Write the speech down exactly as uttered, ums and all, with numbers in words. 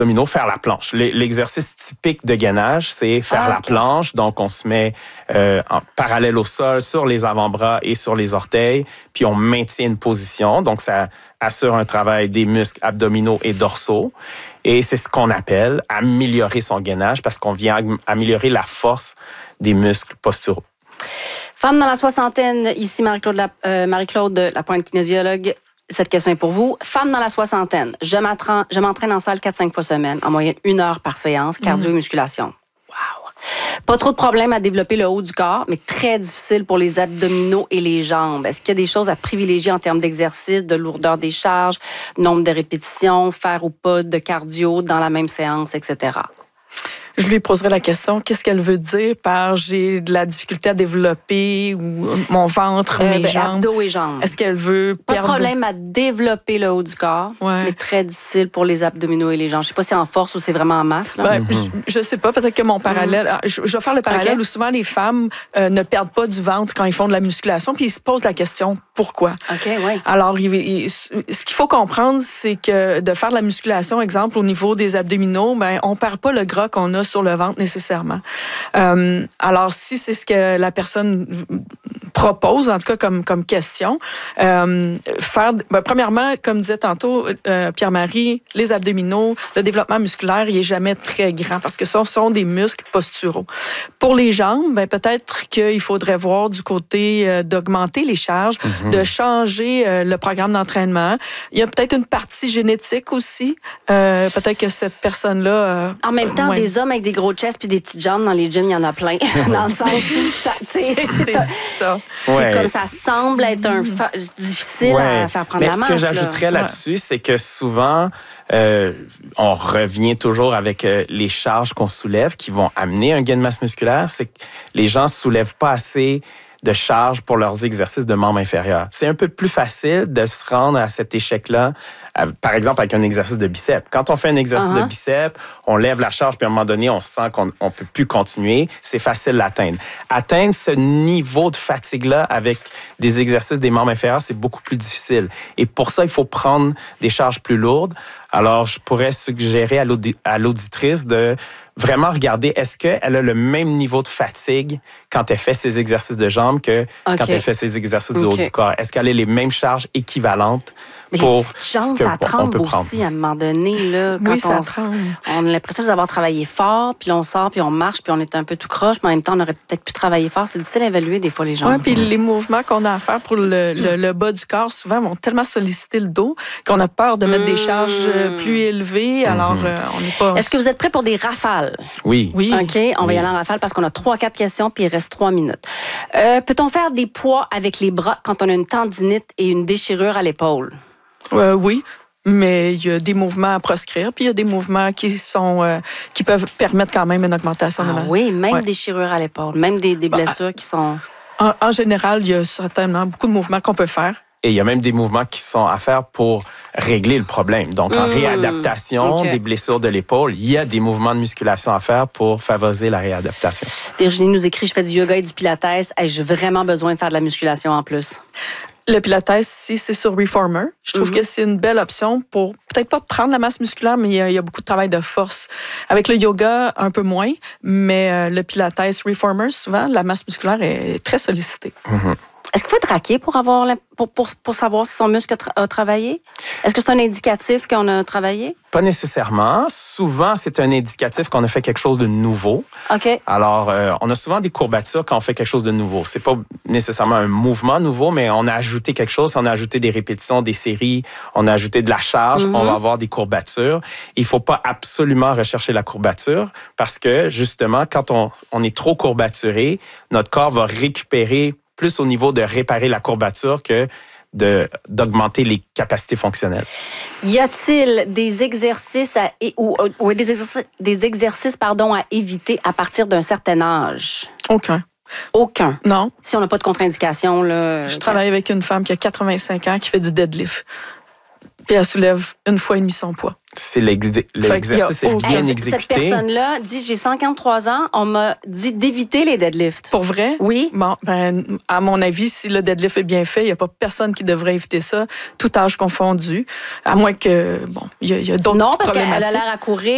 abdominaux, faire la planche. L'exercice typique de gainage, c'est faire ah, la okay. planche. Donc, on se met euh, en parallèle au sol, sur les avant-bras et sur les orteils, puis on maintient une position. Donc, ça assure un travail des muscles abdominaux et dorsaux. Et c'est ce qu'on appelle améliorer son gainage parce qu'on vient améliorer la force des muscles posturaux. Femme dans la soixantaine, ici Marie-Claude, la, euh, Marie-Claude Lapointe, kinésiologue. Cette question est pour vous. Femme dans la soixantaine, je m'entraîne, je m'entraîne en salle quatre à cinq fois semaine, en moyenne une heure par séance, cardio et musculation. Wow! Pas trop de problèmes à développer le haut du corps, mais très difficile pour les abdominaux et les jambes. Est-ce qu'il y a des choses à privilégier en termes d'exercice, de lourdeur des charges, nombre de répétitions, faire ou pas de cardio dans la même séance, et cetera? Je lui poserai la question, qu'est-ce qu'elle veut dire par j'ai de la difficulté à développer ou mon ventre, euh, mes ben, jambes? Abdos et jambes. Est-ce qu'elle veut Pas perdre... de problème à développer le haut du corps, ouais. mais très difficile pour les abdominaux et les jambes. Je ne sais pas si c'est en force ou c'est vraiment en masse. Là. Ben, mm-hmm. Je ne sais pas, peut-être que mon parallèle... Mm-hmm. Je, je vais faire le parallèle okay. où souvent les femmes euh, ne perdent pas du ventre quand ils font de la musculation, puis ils se posent la question, pourquoi? OK, oui. Alors, il, il, ce qu'il faut comprendre, c'est que de faire de la musculation, exemple, au niveau des abdominaux, ben, on ne perd pas le gras qu'on a sur le ventre nécessairement. Euh, alors, si c'est ce que la personne propose, en tout cas comme, comme question, euh, faire, ben, premièrement, comme disait tantôt euh, Pierre-Marie, les abdominaux, le développement musculaire, il n'est jamais très grand parce que ce sont des muscles posturaux. Pour les jambes, ben, peut-être qu'il faudrait voir du côté euh, d'augmenter les charges, mm-hmm. de changer euh, le programme d'entraînement. Il y a peut-être une partie génétique aussi. Euh, peut-être que cette personne-là... Euh, en même temps, ouais. des hommes avec des gros chests puis des petites jambes dans les gyms, il y en a plein. Dans le sens où ça, c'est, c'est, c'est ça. C'est ouais. comme ça semble être un fa- difficile ouais. à faire prendre Mais la masse. Ce que j'ajouterais là. là-dessus, c'est que souvent, euh, on revient toujours avec euh, les charges qu'on soulève qui vont amener un gain de masse musculaire. C'est que les gens ne soulèvent pas assez de charges pour leurs exercices de membres inférieurs. C'est un peu plus facile de se rendre à cet échec-là, par exemple avec un exercice de biceps. Quand on fait un exercice uh-huh. de biceps, on lève la charge, puis à un moment donné, on sent qu'on ne peut plus continuer. C'est facile d'atteindre. Atteindre ce niveau de fatigue-là avec des exercices des membres inférieurs, c'est beaucoup plus difficile. Et pour ça, il faut prendre des charges plus lourdes. Alors, je pourrais suggérer à, l'audi- à l'auditrice de vraiment regarder est-ce qu'elle a le même niveau de fatigue quand elle fait ses exercices de jambes que okay. quand elle fait ses exercices du okay. haut du corps. Est-ce qu'elle a les mêmes charges équivalentes mais pour les petites jambes, ça tremble aussi à un moment donné. Là, quand oui, ça on, tremble. On a l'impression d'avoir travaillé fort, puis on sort, puis on marche, puis on est un peu tout croche, mais en même temps, on aurait peut-être pu travailler fort. C'est difficile à évaluer des fois les jambes. Oui, puis les mouvements qu'on a à faire pour le, le, le bas du corps, souvent, vont tellement solliciter le dos qu'on a peur de mettre mmh. des charges plus élevées. Alors, mmh. euh, on n'est pas... Est-ce que vous êtes prêts pour des rafales? Oui. Oui. OK, on va oui. y aller en rafale parce qu'on a trois, quatre questions, puis il reste trois minutes. Euh, peut-on faire des poids avec les bras quand on a une tendinite et une déchirure à l'épaule? Euh, oui, mais il y a des mouvements à proscrire, puis il y a des mouvements qui sont euh, qui peuvent permettre quand même une augmentation ah de masse. Oui, même ouais. des déchirures à l'épaule, même des, des blessures bah, qui sont... En, en général, il y a certainement beaucoup de mouvements qu'on peut faire. Et il y a même des mouvements qui sont à faire pour régler le problème. Donc, en mmh. réadaptation okay. des blessures de l'épaule, il y a des mouvements de musculation à faire pour favoriser la réadaptation. Virginie nous écrit, je fais du yoga et du pilates. Ai-je vraiment besoin de faire de la musculation en plus? Le pilates, si c'est sur Reformer, je trouve mm-hmm. que c'est une belle option pour peut-être pas prendre la masse musculaire, mais il y a, il y a beaucoup de travail de force. Avec le yoga, un peu moins, mais euh, le pilates Reformer, souvent, la masse musculaire est très sollicitée. Mm-hmm. Est-ce qu'il faut être raqué pour, avoir, pour, pour, pour savoir si son muscle a, tra- a travaillé? Est-ce que c'est un indicatif qu'on a travaillé? Pas nécessairement. Souvent, c'est un indicatif qu'on a fait quelque chose de nouveau. OK. Alors, euh, on a souvent des courbatures quand on fait quelque chose de nouveau. C'est pas nécessairement un mouvement nouveau, mais on a ajouté quelque chose. On a ajouté des répétitions, des séries, on a ajouté de la charge. Mm-hmm. On va avoir des courbatures. Il faut pas absolument rechercher la courbature parce que, justement, quand on, on est trop courbaturé, notre corps va récupérer plus au niveau de réparer la courbature que de, d'augmenter les capacités fonctionnelles. Y a-t-il des exercices à, ou, ou des exercices, des exercices pardon, à éviter à partir d'un certain âge? Aucun. Aucun? Non. Si on n'a pas de contre-indication, là... Je travaille avec une femme qui a quatre-vingt-cinq ans qui fait du deadlift. Puis elle soulève une fois et demi son poids. C'est l'ex- l'exercice est bien hey, exécuté. Cette personne-là dit, j'ai cinquante-trois ans, on m'a dit d'éviter les deadlifts. Pour vrai? Oui. Bon, ben, à mon avis, si le deadlift est bien fait, il n'y a pas personne qui devrait éviter ça, tout âge confondu. À moins que, bon, il y, y a d'autres non, parce problématiques. qu'elle a l'air à courir.